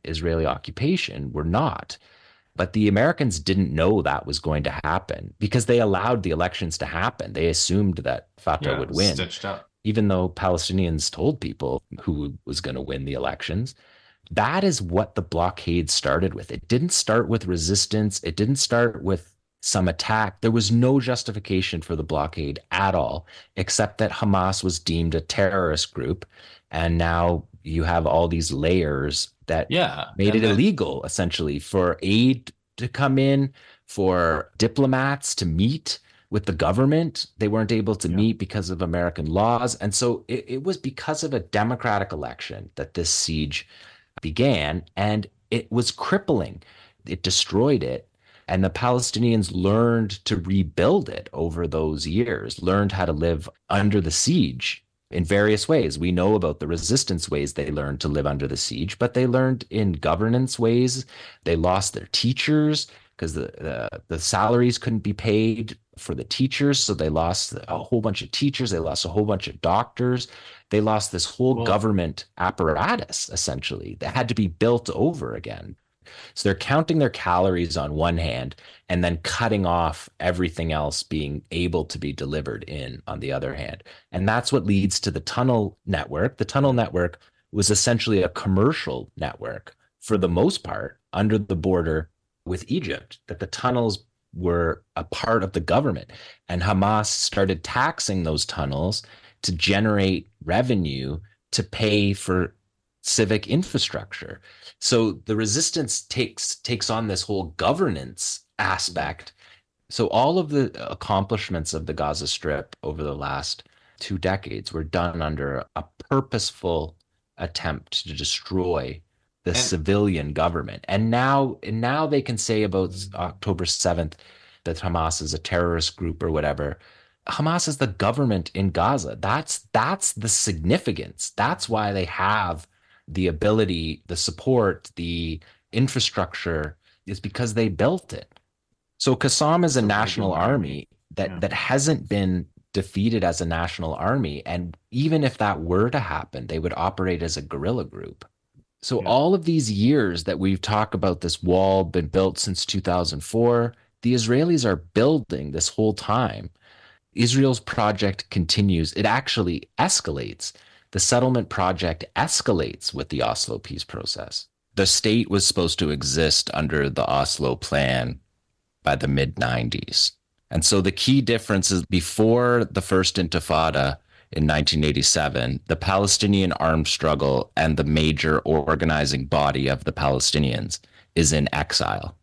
Israeli occupation were not. But the Americans didn't know that was going to happen because they allowed the elections to happen. They assumed that Fatah Yeah, it would was win, stitched up. even though Palestinians told people who was going to win the elections. That is what the blockade started with. It didn't start with resistance. It didn't start with some attack. There was no justification for the blockade at all, except that Hamas was deemed a terrorist group. And now you have all these layers that Yeah, made it and that illegal, essentially, for aid to come in, for diplomats to meet with the government. They weren't able to yeah. meet because of American laws. And so it was because of a democratic election that this siege began, and it was crippling. It destroyed it. And the Palestinians learned to rebuild it over those years, learned how to live under the siege in various ways. We know about the resistance ways they learned to live under the siege, but they learned in governance ways. They lost their teachers because the salaries couldn't be paid for the teachers. So they lost a whole bunch of teachers. They lost a whole bunch of doctors. They lost this whole Well, government apparatus, essentially, that had to be built over again. So they're counting their calories on one hand and then cutting off everything else being able to be delivered in on the other hand. And that's what leads to the tunnel network. The tunnel network was essentially a commercial network for the most part under the border with Egypt, that the tunnels were a part of the government. And Hamas started taxing those tunnels to generate revenue to pay for civic infrastructure. So the resistance takes on this whole governance aspect. So all of the accomplishments of the Gaza Strip over the last 2 decades were done under a purposeful attempt to destroy the and civilian government. And now they can say about October 7th that Hamas is a terrorist group or whatever. Hamas is the government in Gaza. That's the significance. That's why they have the ability, the support, the infrastructure is because they built it. So Qassam is it's a a national regular army. army that Yeah. that hasn't been defeated as a national army. And even if that were to happen, they would operate as a guerrilla group. So Yeah. all of these years that we've talked about this wall been built since 2004, the Israelis are building this whole time. Israel's project continues. It actually escalates. The settlement project escalates with the Oslo peace process. The state was supposed to exist under the Oslo plan by the mid 90s. And so the key difference is before the first intifada in 1987, the Palestinian armed struggle and the major organizing body of the Palestinians is in exile.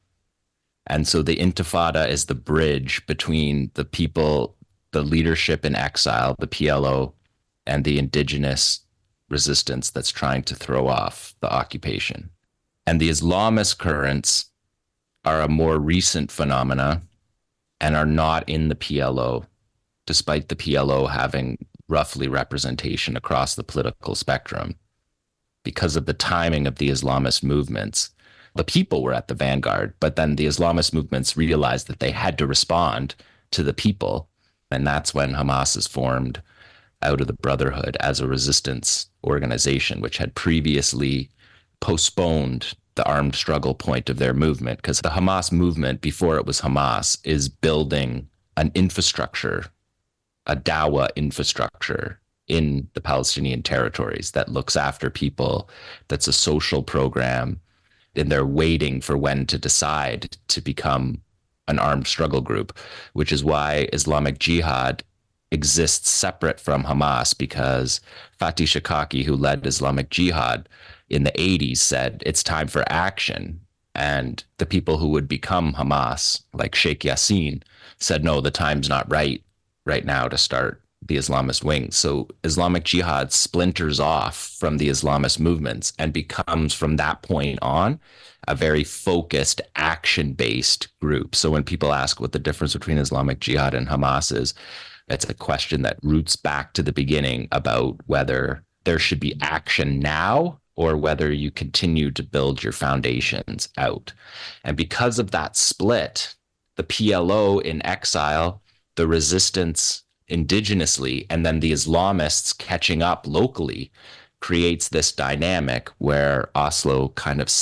And so the intifada is the bridge between the people, the leadership in exile, the PLO, and the indigenous resistance that's trying to throw off the occupation. And the Islamist currents are a more recent phenomena and are not in the PLO, despite the PLO having roughly representation across the political spectrum. Because of the timing of the Islamist movements, the people were at the vanguard, but then the Islamist movements realized that they had to respond to the people. And that's when Hamas is formed out of the Brotherhood as a resistance organization, which had previously postponed the armed struggle point of their movement. Because the Hamas movement, before it was Hamas, is building an infrastructure, a Dawa infrastructure in the Palestinian territories that looks after people, that's a social program, and they're waiting for when to decide to become an armed struggle group, which is why Islamic Jihad exists separate from Hamas, because Fatih Shakaki, who led Islamic Jihad in the 80s, said it's time for action. And the people who would become Hamas, like Sheikh Yassin, said, no, the time's not right now to start the Islamist wing. So Islamic Jihad splinters off from the Islamist movements and becomes, from that point on, a very focused, action-based group. So when people ask what the difference between Islamic Jihad and Hamas is, it's a question that roots back to the beginning about whether there should be action now or whether you continue to build your foundations out. And because of that split, the PLO in exile, the resistance indigenously, and then the Islamists catching up locally creates this dynamic where Oslo kind of